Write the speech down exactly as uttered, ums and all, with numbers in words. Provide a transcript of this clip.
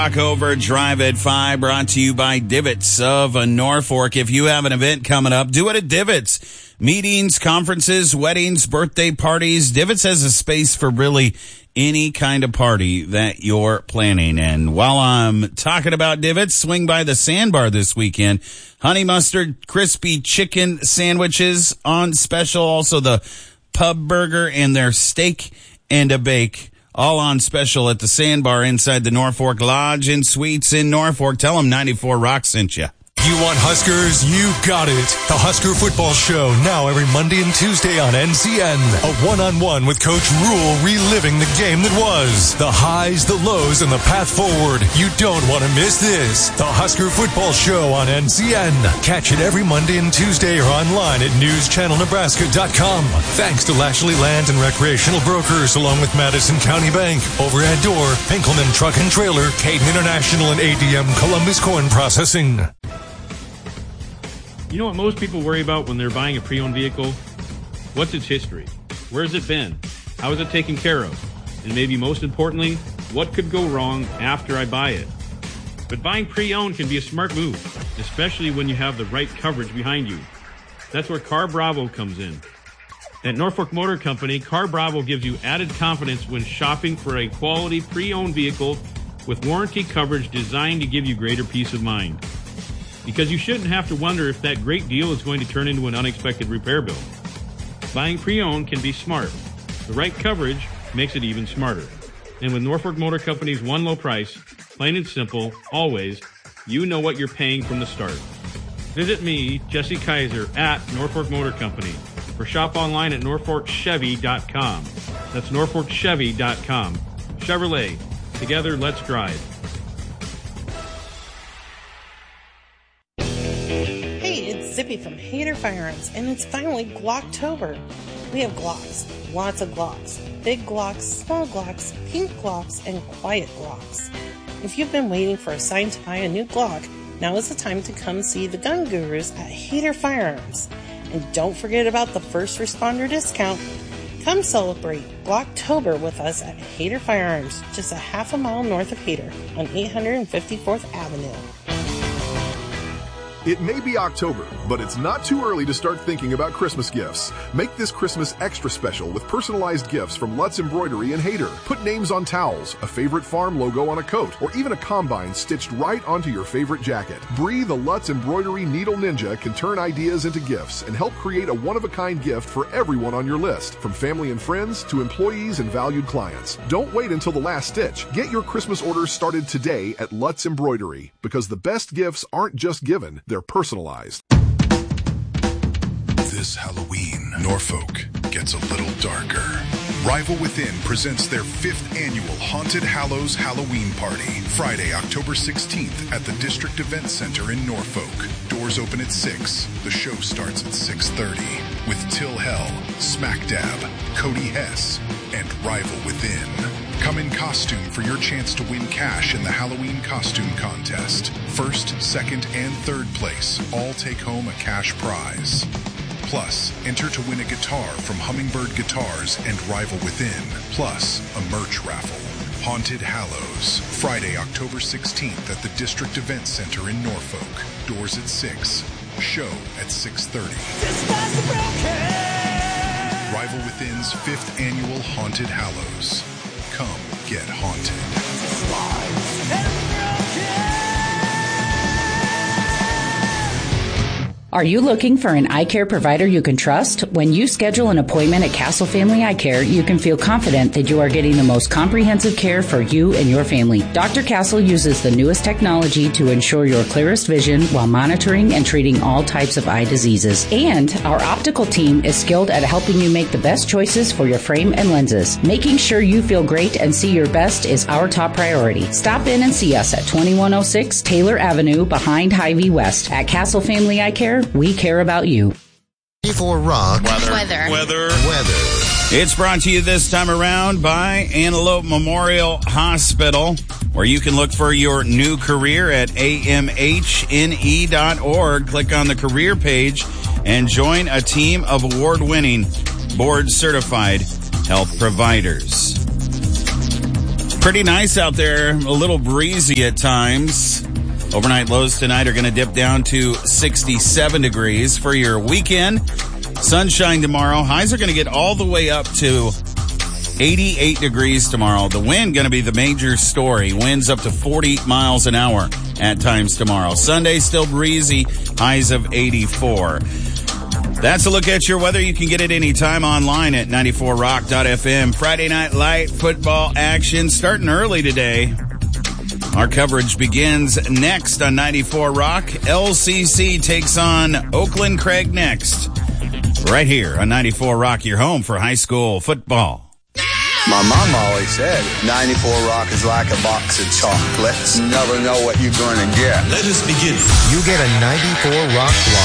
Over Drive at five, brought to you by Divots of Norfolk. If you have an event coming up, do it at Divots. Meetings, conferences, weddings, birthday parties. Divots has a space for really any kind of party that you're planning. And while I'm talking about Divots, swing by the Sandbar this weekend. Honey mustard, crispy chicken sandwiches on special. Also the pub burger and their steak and a bake. All on special at the Sandbar inside the Norfolk Lodge and Suites in Norfolk. Tell them ninety-four Rock sent you. You want Huskers? You got it. The Husker Football Show, now every Monday and Tuesday on N C N. A one-on-one with Coach Rule, reliving the game that was. The highs, the lows, and the path forward. You don't want to miss this. The Husker Football Show on N C N. Catch it every Monday and Tuesday or online at news channel nebraska dot com. Thanks to Lashley Land and Recreational Brokers, along with Madison County Bank, Overhead Door, Pinkelman Truck and Trailer, Caden International, and A D M Columbus Corn Processing. You know what most people worry about when they're buying a pre-owned vehicle? What's its history? Where's it been? How is it taken care of? And maybe most importantly, what could go wrong after I buy it? But buying pre-owned can be a smart move, especially when you have the right coverage behind you. That's where Car Bravo comes in. At Norfolk Motor Company, Car Bravo gives you added confidence when shopping for a quality pre-owned vehicle with warranty coverage designed to give you greater peace of mind. Because you shouldn't have to wonder if that great deal is going to turn into an unexpected repair bill. Buying pre-owned can be smart. The right coverage makes it even smarter. And with Norfolk Motor Company's one low price, plain and simple, always, you know what you're paying from the start. Visit me, Jesse Kaiser, at Norfolk Motor Company, or shop online at norfolk chevy dot com. That's norfolk chevy dot com. Chevrolet. Together, let's drive. Zippy from Hader Firearms, and it's finally Glocktober. We have Glocks, lots of Glocks, big Glocks, small Glocks, pink Glocks, and quiet Glocks. If you've been waiting for a sign to buy a new Glock, now is the time to come see the gun gurus at Hader Firearms. And don't forget about the first responder discount. Come celebrate Glocktober with us at Hader Firearms, just a half a mile north of Hader on eight hundred fifty-fourth Avenue. It may be October, but it's not too early to start thinking about Christmas gifts. Make this Christmas extra special with personalized gifts from Lutz Embroidery and Hader. Put names on towels, a favorite farm logo on a coat, or even a combine stitched right onto your favorite jacket. Bree, the Lutz Embroidery Needle Ninja, can turn ideas into gifts and help create a one-of-a-kind gift for everyone on your list, from family and friends to employees and valued clients. Don't wait until the last stitch. Get your Christmas orders started today at Lutz Embroidery, because the best gifts aren't just given, they're personalized. This Halloween, Norfolk gets a little darker. Rival Within presents their fifth annual Haunted Hallows Halloween Party, Friday, October sixteenth at the District Event Center in Norfolk. Doors open at six. The show starts at six thirty with Till Hell, Smack Dab, Cody Hess, and Rival Within. Come in costume for your chance to win cash in the Halloween costume contest. First, second, and third place all take home a cash prize. Plus, enter to win a guitar from Hummingbird Guitars and Rival Within, plus a merch raffle. Haunted Hallows, Friday, October sixteenth at the District Event Center in Norfolk. Doors at six. Show at six thirty. Rival Within's fifth annual Haunted Hallows. Come get haunted. Are you looking for an eye care provider you can trust? When you schedule an appointment at Castle Family Eye Care, you can feel confident that you are getting the most comprehensive care for you and your family. Doctor Castle uses the newest technology to ensure your clearest vision while monitoring and treating all types of eye diseases. And our optical team is skilled at helping you make the best choices for your frame and lenses. Making sure you feel great and see your best is our top priority. Stop in and see us at twenty-one oh six Taylor Avenue behind Hy-Vee West. At Castle Family Eye Care, we care about you. For rock. Weather. Weather. Weather. Weather. It's brought to you this time around by Antelope Memorial Hospital, where you can look for your new career at A M H N E dot org. Click on the career page and join a team of award-winning, board-certified health providers. Pretty nice out there, a little breezy at times. Overnight lows tonight are going to dip down to sixty-seven degrees for your weekend. Sunshine tomorrow. Highs are going to get all the way up to eighty-eight degrees tomorrow. The wind going to be the major story. Winds up to forty miles an hour at times tomorrow. Sunday still breezy. Highs of eighty-four. That's a look at your weather. You can get it anytime online at ninety-four rock dot f m. Friday Night Light football action starting early today. Our coverage begins next on ninety-four Rock. L C C takes on Oakland Craig next. Right here on ninety-four Rock, your home for high school football. My mom always said ninety-four Rock is like a box of chocolates. You never know what you're going to get. Let us begin. You get a ninety-four Rock block.